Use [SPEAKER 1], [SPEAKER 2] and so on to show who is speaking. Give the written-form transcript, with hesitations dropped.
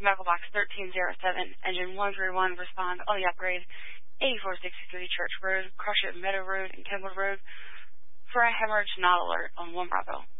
[SPEAKER 1] Medical Box 1307, Engine 131, respond on the upgrade, 8463 Church Road, Crushit Meadow Road, and Kentwood Road for a hemorrhage not alert on 1 Bravo.